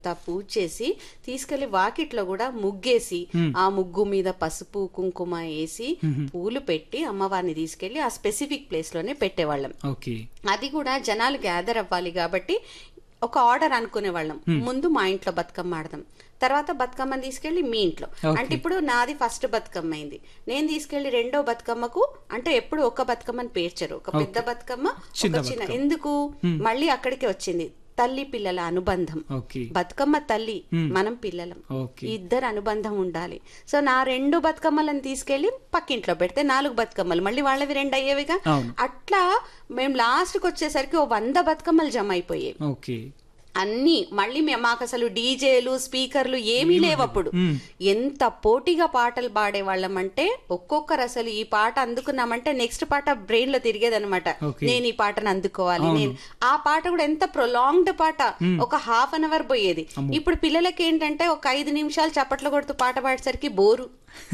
పూజ చేసి తీసుకెళ్లి వాకిట్లో కూడా ముగ్గేసి ఆ ముగ్గు మీద పసుపు కుంకుమ వేసి పూలు పెట్టి అమ్మవారిని తీసుకెళ్లి ఆ స్పెసిఫిక్ ప్లేస్ లోనే పెట్టేవాళ్ళం. అది కూడా జనాలు గ్యాదర్ అవ్వాలి కాబట్టి ఒక ఆర్డర్ అనుకునే వాళ్ళం. ముందు మా ఇంట్లో బతుకమ్మ ఆడదాం, తర్వాత బతుకమ్మని తీసుకెళ్లి మీ ఇంట్లో. అంటే ఇప్పుడు నాది ఫస్ట్ బతుకమ్మ అయింది, నేను తీసుకెళ్లి రెండో బతుకమ్మకు, అంటే ఎప్పుడు ఒక బతుకమ్మని పేర్చరు, ఒక పెద్ద బతుకమ్మ ఒక చిన్న. ఎందుకు మళ్ళీ అక్కడికే వచ్చింది తల్లి పిల్లల అనుబంధం. బతుకమ్మ తల్లి, మనం పిల్లలం, ఇద్దరు అనుబంధం ఉండాలి. సో నా రెండు బతుకమ్మలను తీసుకెళ్లి పక్కింట్లో పెడితే 4 బతుకమ్మలు, మళ్ళీ వాళ్ళవి 2 అయ్యేవిగా. అట్లా మేము లాస్ట్కి వచ్చేసరికి 100 బతుకమ్మలు జమ అయిపోయాయి అన్ని. మళ్ళీ మాకు అసలు డీజేలు స్పీకర్లు ఏమీ లేవు అప్పుడు. ఎంత పోటీగా పాటలు పాడేవాళ్ళం అంటే, ఒక్కొక్కరు అసలు ఈ పాట అందుకున్నామంటే నెక్స్ట్ పాట బ్రెయిన్ లో తిరిగేదనమాట. నేను ఈ పాటను అందుకోవాలి, నేను ఆ పాట కూడా ఎంత ప్రొలాంగ్డ్ పాట, ఒక ½ అన్ అవర్ పోయేది. ఇప్పుడు పిల్లలకి ఏంటంటే ఒక 5 నిమిషాలు చప్పట్లు కొడుతూ పాట పాడేసరికి బోరు.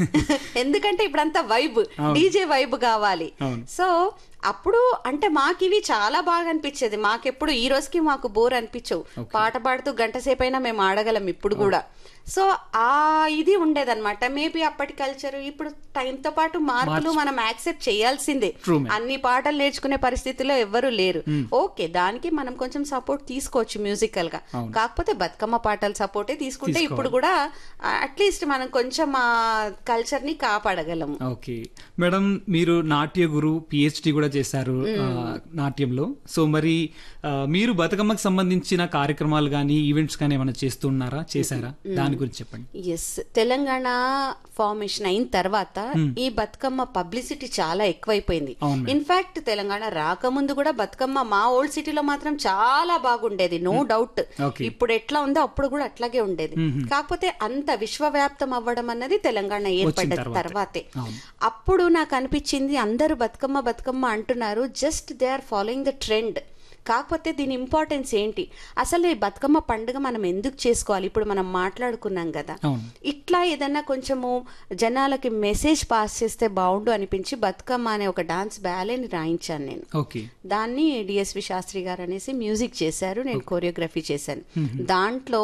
ఎందుకంటే ఇప్పుడంతా వైబ్, డీజే వైబ్ కావాలి. సో అప్పుడు అంటే మాకు ఇవి చాలా బాగా అనిపించేది. మాకెప్పుడు ఈ రోజుకి మాకు బోర్ అనిపించవు. పాట పాడుతూ గంట సేపు అయినా మేము ఆడగలం ఇప్పుడు కూడా. సో ఆ ఇది ఉండేదన్నమాట. మేబీ అప్పటి కల్చర్ ఇప్పుడు టైంతో పాటు మార్పులు మనం యాక్సెప్ట్ చేయాల్సిందే. అన్ని పాటలు నేర్చుకునే పరిస్థితిలో ఎవ్వరూ లేరు. ఓకే, దానికి మనం కొంచెం సపోర్ట్ తీసుకోవచ్చు మ్యూజికల్ గా. కాకపోతే బతుకమ్మ పాటల సపోర్టే తీసుకుంటే ఇప్పుడు కూడా అట్లీస్ట్ మనం కొంచెం ఆ కల్చర్ ని కాపాడగలము. ఓకే మేడం, మీరు నాట్య గురు PhD కూడా చేశారు నాట్యంలో. సో మరి మీరు బతుకమ్మకు సంబంధించిన కార్యక్రమాలు కానీ ఈవెంట్స్ కానీ ఏమైనా చేస్తున్నారా, చేశారా? దాని గురించి చెప్పండి. ఎస్, తెలంగాణ ఫార్మేషన్ అయిన తర్వాత ఈ బతుకమ్మ పబ్లిసిటీ చాలా ఎక్కువైపోయింది. ఇన్ఫాక్ట్ తెలంగాణ రాకముందు కూడా బతుకమ్మ మా ఓల్డ్ సిటీలో మాత్రం చాలా బాగుండేది, నో డౌట్. ఇప్పుడు ఎట్లా ఉందో అప్పుడు కూడా అట్లాగే ఉండేది. కాకపోతే అంత విశ్వవ్యాప్తం అవ్వడం అన్నది తెలంగాణ ఏర్పడ్డ తర్వాతే. అప్పుడు నాకు అనిపించింది అందరూ బతుకమ్మ బతుకమ్మ అంటున్నారు, just they are following the trend. కాకపోతే దీని ఇంపార్టెన్స్ ఏంటి, అసలు ఈ బతుకమ్మ పండుగ మనం ఎందుకు చేసుకోవాలి, ఇప్పుడు మనం మాట్లాడుకున్నాం కదా. ఇట్లా ఏదన్నా కొంచెము జనాలకి మెసేజ్ పాస్ చేస్తే బాగుండు అనిపించి బతుకమ్మ అనే ఒక డాన్స్ బ్యాలేని రాయించాను నేను. దాన్ని DSV శాస్త్రి గారు అనేసి మ్యూజిక్ చేశారు, నేను కోరియోగ్రఫీ చేశాను. దాంట్లో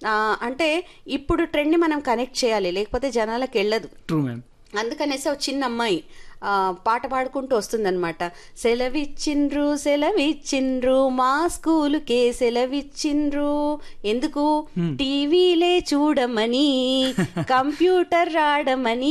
అంటే ఇప్పుడు ట్రెండ్ ని మనం కనెక్ట్ చేయాలి, లేకపోతే జనాలకు వెళ్ళదు. అందుకనేసి ఒక చిన్న అమ్మాయి పాట పాడుకుంటూ వస్తుందన్నమాట. సెలవిచ్చిండ్రు సెలవిచ్చిండ్రు మా స్కూలుకే సెలవిచ్చిండ్రు, ఎందుకు టీవీలే చూడమని, కంప్యూటర్ రాడమని,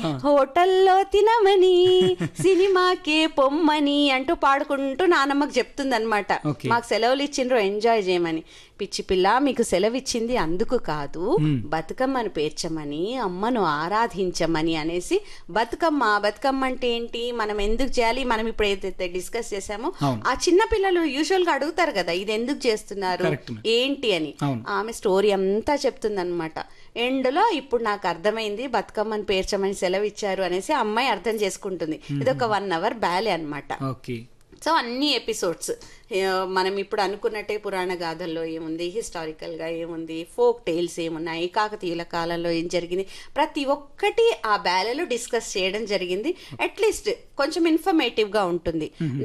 హోటల్లో తినమని, సినిమాకే పొమ్మని అంటూ పాడుకుంటూ నానమ్మకు చెప్తుందన్నమాట. మాకు సెలవులు ఇచ్చిండ్రు ఎంజాయ్ చేయమని. పిచ్చి పిల్ల, మీకు సెలవిచ్చింది అందుకు కాదు, బతుకమ్మను పేర్చమని, అమ్మను ఆరాధించమని అనేసి. బతుకమ్మ బతుకమ్మ అంటే ఏంటి, మనం ఎందుకు చేయాలి, మనం ఇప్పుడు ఏదైతే డిస్కస్ చేసామో ఆ చిన్న పిల్లలు యూజువల్ గా అడుగుతారు కదా, ఇది ఎందుకు చేస్తున్నారు ఏంటి అని. ఆమె స్టోరీ అంతా చెప్తుందన్నమాట. ఎండ్లో ఇప్పుడు నాకు అర్థమైంది బతుకమ్మని పేర్చమని సెలవు ఇచ్చారు అనేసి అమ్మాయి అర్థం చేసుకుంటుంది. ఇది ఒక 1 అవర్ బ్యాలే అనమాట. సో అన్ని ఎపిసోడ్స్ మనం ఇప్పుడు అనుకున్నట్టే పురాణ గాథల్లో ఏముంది, హిస్టారికల్ గా ఏముంది, ఫోక్ టైల్స్ ఏమున్నాయి, కాకతీయుల కాలంలో ఏం జరిగింది, ప్రతి ఒక్కటి ఆ బ్యాలేలో డిస్కస్ చేయడం జరిగింది. అట్లీస్ట్ కొంచెం ఇన్ఫర్మేటివ్ గా ఉంటుంది.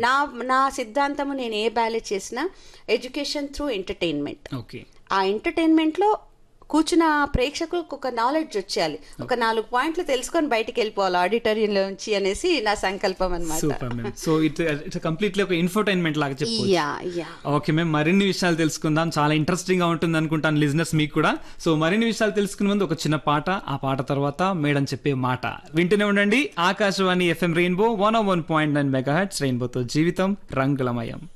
నా సిద్ధాంతము, నేను ఏ బ్యాలే చేసినా ఎడ్యుకేషన్ త్రూ ఎంటర్టైన్మెంట్. ఆ ఎంటర్టైన్మెంట్ లో కూర్చున్న ప్రేక్షకులకు ఒక నాలెడ్జ్ వచ్చేయాలి, ఒక 4 పాయింట్లు తెలుసుకొని బయటికి వెళ్ళిపోవాలి ఆడిటోరియంలో నుంచి అనేసి నా సంకల్పం అన్నమాట. సో ఇట్స్ కంప్లీట్లీ ఒక ఇన్ఫర్టైన్మెంట్ లాగా చెప్పుకోవచ్చు. ఓకే మ్యామ్, మరిన్ని విషయాలు తెలుసుకుందాం. చాలా ఇంట్రెస్టింగ్ గా ఉంటుంది అనుకుంటాను లిజనర్స్ మీకు కూడా. సో మరిన్ని విషయాలు తెలుసుకునే ముందు ఒక చిన్న పాట, ఆ పాట తర్వాత మేడం చెప్పే మాట వింటూనే ఉండండి. ఆకాశవాణి FM రెయిన్బో 101.9 మెగాహెర్ట్జ్, రెయిన్బోతో జీవితం రంగులమయం.